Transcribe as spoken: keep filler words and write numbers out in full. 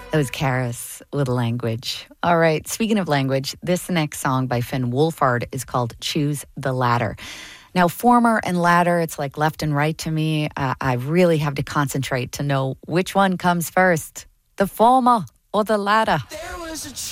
That was Karis with Language. All right, speaking of language, this next song by Finn Wolfhard is called Choose the Latter. Now, former and latter, it's like left and right to me. Uh, I really have to concentrate to know which one comes first, the former or the latter. There was a